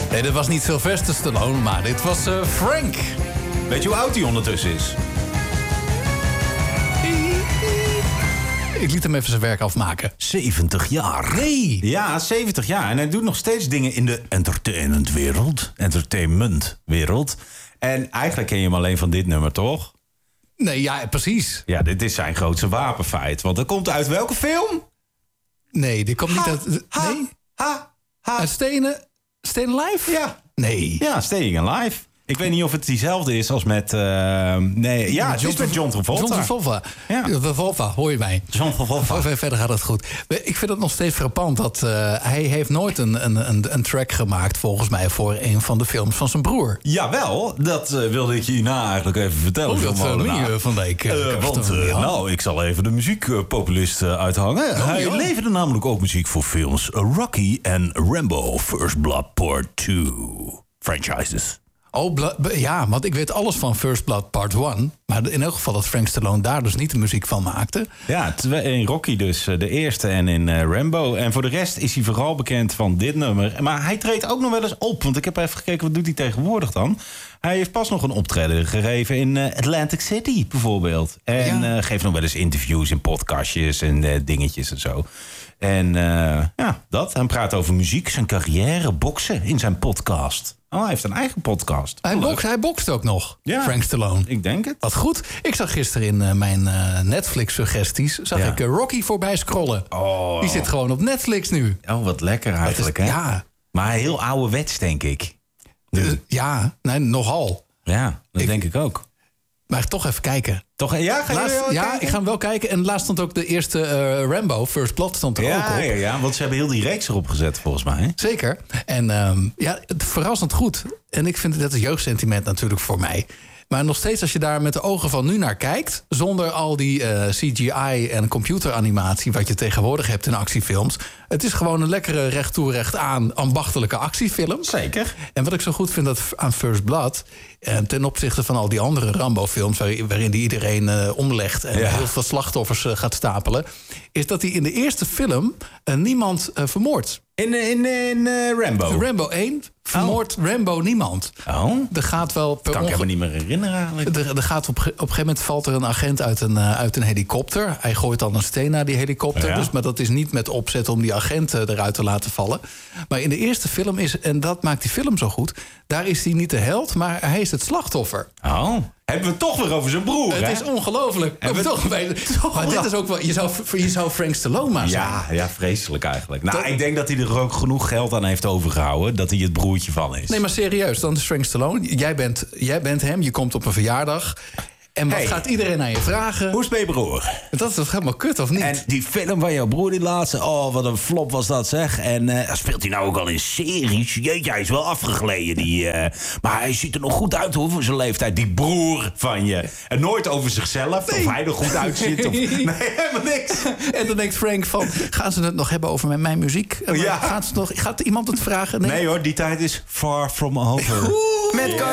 Nee, dit was niet Sylvester Stallone, maar dit was Frank. Weet je hoe oud hij ondertussen is? Ik liet hem even zijn werk afmaken. 70 jaar. Nee. Ja, 70 jaar. En hij doet nog steeds dingen in de entertainmentwereld. En eigenlijk ken je hem alleen van dit nummer, toch? Nee, ja, precies. Ja, dit is zijn grootste wapenfeit. Want dat komt uit welke film? Nee, dit komt niet uit... Nee? Uit Stenen Live? Ja. Nee. Ja, Staying Alive. Ik weet niet of het diezelfde is als met... nee, ja, het is met John Travolta. John Travolta. Ja. Travolta, hoor je mij. John Travolta. Verder gaat het goed. Ik vind het nog steeds frappant dat hij heeft nooit een track gemaakt... volgens mij voor een van de films van zijn broer. Jawel, dat wilde ik je hierna eigenlijk even vertellen. Oh, dat van Dijk. Ik zal even de muziekpopulist uithangen. Hij leverde namelijk ook muziek voor films Rocky en Rambo First Blood Part 2. Franchises. Oh, ja, want ik weet alles van First Blood Part 1. Maar in elk geval dat Frank Stallone daar dus niet de muziek van maakte. Ja, in Rocky dus de eerste en in Rambo. En voor de rest is hij vooral bekend van dit nummer. Maar hij treedt ook nog wel eens op. Want ik heb even gekeken, wat doet hij tegenwoordig dan? Hij heeft pas nog een optreden gegeven in Atlantic City bijvoorbeeld. En geeft nog wel eens interviews in podcastjes en dingetjes en zo. En dat. Hij praat over muziek, zijn carrière, boksen in zijn podcast. Oh, hij heeft een eigen podcast. Hij bokst ook nog, ja, Frank Stallone. Ik denk het. Wat goed. Ik zag gisteren in mijn Netflix-suggesties... ik Rocky voorbij scrollen. Oh. Die zit gewoon op Netflix nu. Oh, wat lekker eigenlijk, hè? Ja. Maar heel ouderwets, denk ik. Nogal. Ja, dat denk ik ook. Maar toch even kijken. Toch? Ja, ik ga hem wel kijken. En laatst stond ook de eerste Rambo, First Blood, stond er ook op. Ja, want ze hebben heel die reeks erop gezet, volgens mij. Zeker. En het verrassend goed. En ik vind dat het jeugdsentiment natuurlijk voor mij. Maar nog steeds als je daar met de ogen van nu naar kijkt... zonder al die CGI en computeranimatie... wat je tegenwoordig hebt in actiefilms... het is gewoon een lekkere recht toe recht aan ambachtelijke actiefilm. Zeker. En wat ik zo goed vind aan First Blood... ten opzichte van al die andere Rambo-films... waarin die iedereen omlegt en heel veel slachtoffers gaat stapelen... is dat hij in de eerste film niemand vermoordt. In Rambo? Rambo 1 vermoordt Rambo niemand. Oh? Er gaat wel dat kan ik me niet meer herinneren eigenlijk. Er gaat op een gegeven moment valt er een agent uit een helikopter. Hij gooit dan een steen naar die helikopter. Ja. Maar dat is niet met opzet om die agent eruit te laten vallen. Maar in de eerste film en dat maakt die film zo goed... daar is hij niet de held, maar hij is het slachtoffer. Oh, hebben we het toch weer over zijn broer, Het is ongelooflijk. Maar dit is ook wel... Je zou Frank Stallone maar zijn. Ja, vreselijk eigenlijk. Nou, ik denk dat hij er ook genoeg geld aan heeft overgehouden... dat hij het broertje van is. Nee, maar serieus, dan is Frank Stallone. Jij bent hem, je komt op een verjaardag... En wat gaat iedereen aan je vragen? Hoe is het met je broer? Dat is toch helemaal kut, of niet? En die film van jouw broer, die laatste... Oh, wat een flop was dat, zeg. En speelt hij nou ook al in series? Jeetje, hij is wel afgegleden. Maar hij ziet er nog goed uit, hoor, voor zijn leeftijd. Die broer van je. En nooit over zichzelf, of hij er goed uitziet. Of... Nee, helemaal niks. En dan denkt Frank van... Gaan ze het nog hebben over mijn muziek? Ja. Gaat iemand het vragen? Nee hoor, die tijd is far from over. Met